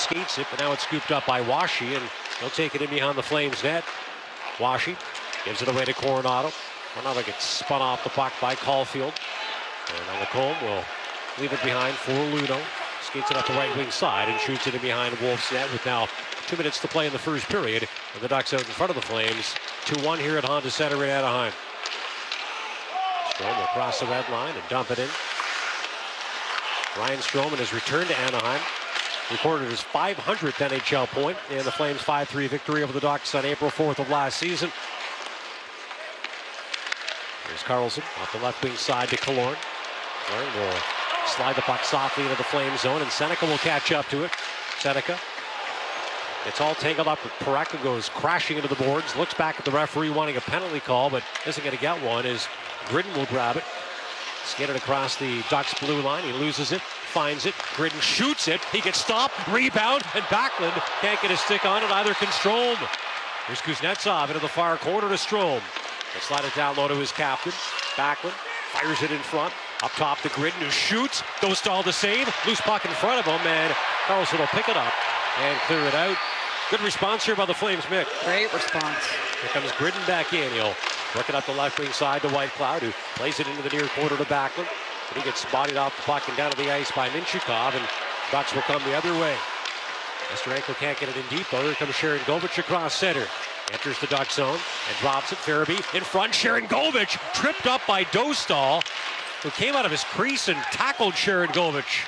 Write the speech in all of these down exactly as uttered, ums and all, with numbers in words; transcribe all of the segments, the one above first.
skates it, but now it's scooped up by Washi, and he'll take it in behind the Flames net. Washi gives it away to Coronado. Coronado gets spun off the puck by Caulfield. And Lacombe will leave it behind for Luno. Skates it up the right wing side and shoots it in behind Wolf's net with now two minutes to play in the first period. And the Ducks out in front of the Flames. two one here at Honda Center in Anaheim. Strome will cross the red line and dump it in. Ryan Strome has returned to Anaheim. Recorded his five hundredth N H L point in the Flames five three victory over the Ducks on April fourth of last season. Here's Karlsson off the left wing side to Killorn. Killorn will slide the puck softly into the Flame zone, and Seneca will catch up to it. Seneca gets all tangled up. Pareka goes crashing into the boards, looks back at the referee wanting a penalty call, but isn't going to get one as Gridden will grab it. Skated across the Ducks blue line. He loses it, finds it. Gridden shoots it. He gets stopped, rebound, and Backlund can't get a stick on it. Either can Strome. Here's Kuznetsov into the far corner to Strome. He'll slide it down low to his captain. Backlund fires it in front. Up top to Gridden, who shoots. Dostal to save. Loose puck in front of him, and Karlsson will pick it up and clear it out. Good response here by the Flames, Mick. Great response. Here comes Gridden back in. He'll work it up the left wing side to Whitecloud, who plays it into the near corner to Backlund. But he gets bodied off the puck and down to the ice by Minchikov, and Ducks will come the other way. Osterenko can't get it in deep, though. Here comes Sharangovich across center. Enters the Duck zone and drops it. Farabee in front. Sharangovich tripped up by Dostal, who came out of his crease and tackled Sharangovich.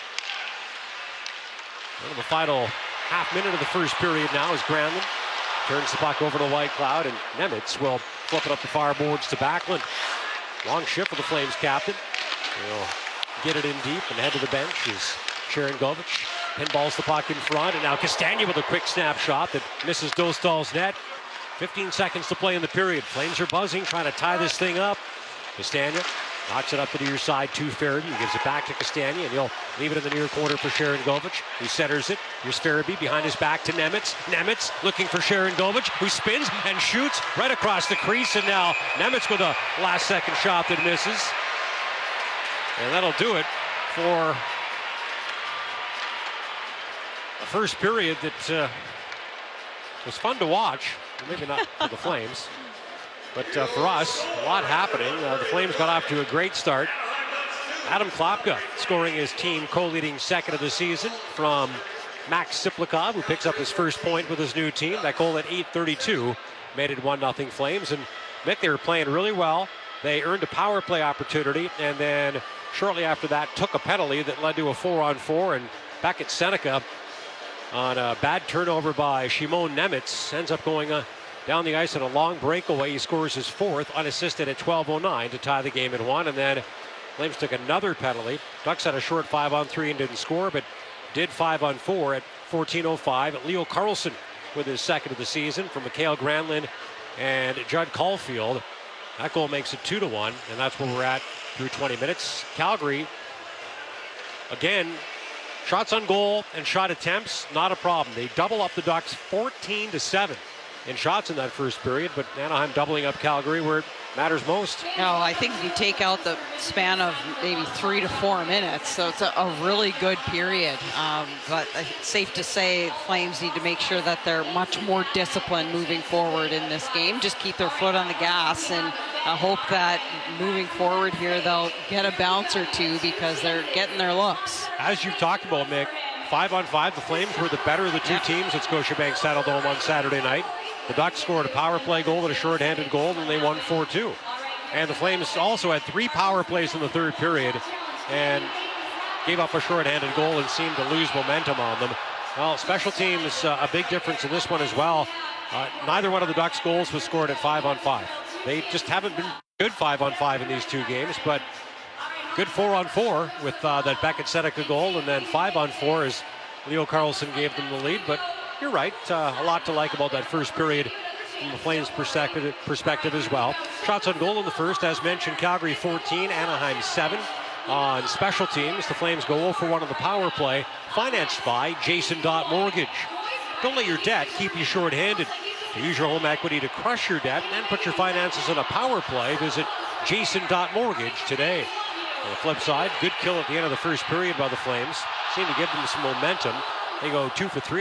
In the final half minute of the first period now as Granlund turns the puck over to Whitecloud, and Nemitz will flip it up the far boards to Backlund. Long shift for the Flames captain. He'll get it in deep and head to the bench as Sharangovich pinballs the puck in front, and now Castagna with a quick snapshot that misses Dostal's net. fifteen seconds to play in the period. Flames are buzzing, trying to tie this thing up. Castagna knocks it up to the near side to Farabee. He gives it back to Castagna, and he'll leave it in the near corner for Sharangovich, who centers it. Here's Farabee behind his back to Nemitz. Nemitz looking for Sharangovich, who spins and shoots right across the crease, and now Nemitz with a last-second shot that misses. And that'll do it for the first period that uh, was fun to watch. Maybe not for the Flames, but uh, for us, a lot happening. Uh, the Flames got off to a great start. Adam Klapka scoring his team co-leading second of the season from Max Siplikov, who picks up his first point with his new team. That goal at eight thirty-two made it one nothing Flames. And Mick, they were playing really well. They earned a power play opportunity, and then shortly after that took a penalty that led to a four-on-four. And back at Seneca, on a bad turnover by Shimon Nemitz, ends up going uh, down the ice on a long breakaway. He scores his fourth, unassisted at twelve oh nine to tie the game at one. And then Flames took another penalty. Ducks had a short five on three and didn't score, but did five on four at fourteen oh five. Leo Carlsson with his second of the season from Mikael Granlund and Judd Caulfield. That goal makes it two to one, and that's where we're at through twenty minutes. Calgary, again, shots on goal and shot attempts, not a problem. They double up the Ducks fourteen to seven in shots in that first period, but Anaheim doubling up Calgary where it matters most. No, I think if you take out the span of maybe three to four minutes, so it's a, a really good period. Um, but it's safe to say Flames need to make sure that they're much more disciplined moving forward in this game. Just keep their foot on the gas, and I hope that moving forward here they'll get a bounce or two because they're getting their looks. As you've talked about, Mick, five on five, the Flames were the better of the two yep. teams at Scotiabank Saddledome on Saturday night. The Ducks scored a power play goal and a shorthanded goal, and they won four two. And the Flames also had three power plays in the third period and gave up a shorthanded goal and seemed to lose momentum on them. Well, special teams, uh, a big difference in this one as well. Uh, neither one of the Ducks goals was scored at five on five. They just haven't been good five on five in these two games, but good four on four with uh, that Beckett Seneca goal, and then five on four as Leo Carlsson gave them the lead. But you're right, uh, a lot to like about that first period from the Flames' perspective, perspective as well. Shots on goal in the first, as mentioned, Calgary fourteen, Anaheim seven. On special teams, the Flames go oh for one on the power play, financed by Jason Dot Mortgage. Don't let your debt keep you short-handed. To use your home equity to crush your debt and put your finances in a power play, visit Jason Dot Mortgage today. On the flip side, good kill at the end of the first period by the Flames. Seemed to give them some momentum. They go two for three.